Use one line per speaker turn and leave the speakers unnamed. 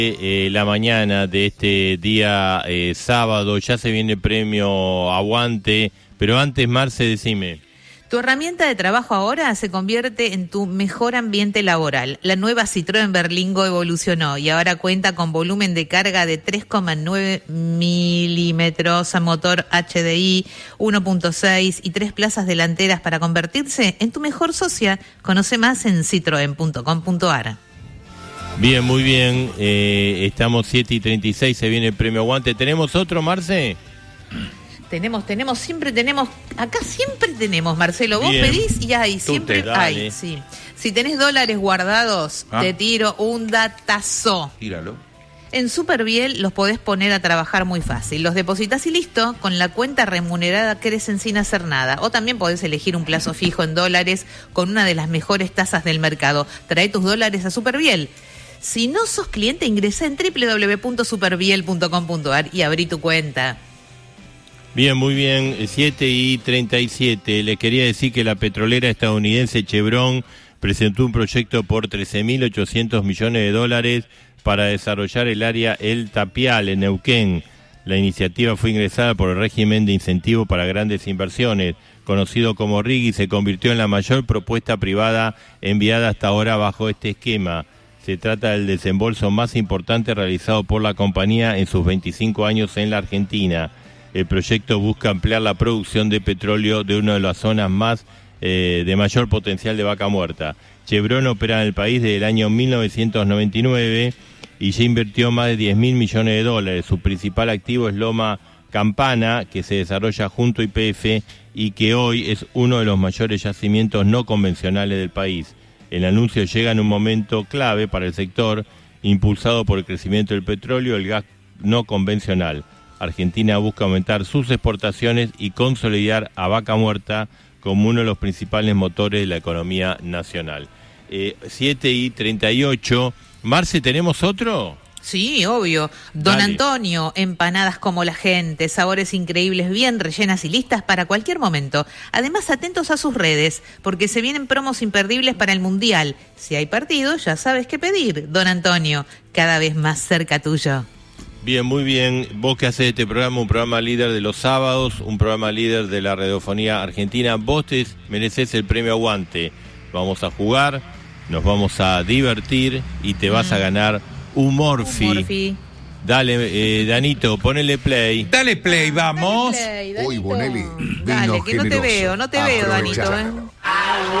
La mañana de este día sábado, ya se viene el premio Aguante, pero antes, Marce, decime.
Tu herramienta de trabajo ahora se convierte en tu mejor ambiente laboral. La nueva Citroën Berlingo evolucionó y ahora cuenta con volumen de carga de 3,9 milímetros, a motor HDI 1.6 y 3 plazas delanteras para convertirse en tu mejor socia. Conoce más en citroen.com.ar.
Bien, muy bien. Estamos 7:36, se viene el premio Aguante. ¿Tenemos otro, Marce?
Siempre tenemos, acá siempre tenemos, Marcelo, vos
Bien.
pedís y hay, siempre hay, sí. Si tenés dólares guardados, te tiro un datazo.
Tíralo.
En Superviel los podés poner a trabajar muy fácil. Los depositas y listo, con la cuenta remunerada crecen sin hacer nada. O también podés elegir un plazo fijo en dólares con una de las mejores tasas del mercado. Trae tus dólares a Superviel. Si no sos cliente, ingresá en www.superviel.com.ar y abrí tu cuenta.
Bien, muy bien, 7:37. Les quería decir que la petrolera estadounidense Chevron presentó un proyecto por $13.800 millones para desarrollar el área El Tapial en Neuquén. La iniciativa fue ingresada por el régimen de incentivo para grandes inversiones, conocido como RIGI, y se convirtió en la mayor propuesta privada enviada hasta ahora bajo este esquema. Se trata del desembolso más importante realizado por la compañía en sus 25 años en la Argentina. El proyecto busca ampliar la producción de petróleo de una de las zonas más de mayor potencial de vaca muerta. Chevron opera en el país desde el año 1999 y ya invirtió más de $10.000 millones. Su principal activo es Loma Campana, que se desarrolla junto a YPF y que hoy es uno de los mayores yacimientos no convencionales del país. El anuncio llega en un momento clave para el sector, impulsado por el crecimiento del petróleo y el gas no convencional. Argentina busca aumentar sus exportaciones y consolidar a Vaca Muerta como uno de los principales motores de la economía nacional. 7:38. Marce, ¿tenemos otro?
Sí, obvio. Don
Dale.
Antonio, empanadas como la gente, sabores increíbles, bien rellenas y listas para cualquier momento. Además, atentos a sus redes, porque se vienen promos imperdibles para el Mundial. Si hay partido, ya sabes qué pedir. Don Antonio, cada vez más cerca tuyo.
Bien, muy bien. Vos que hacés este programa, un programa líder de los sábados, un programa líder de la radiofonía argentina, vos te merecés el premio Aguante. Vamos a jugar, nos vamos a divertir y te vas a ganar un Morphy. Dale, Danito, ponele play.
Dale play, vamos.
Dale play, Danito.
Uy, Bonelli,
Dale,
vino
que no te
generoso.
veo, Danito.
Aprovechá.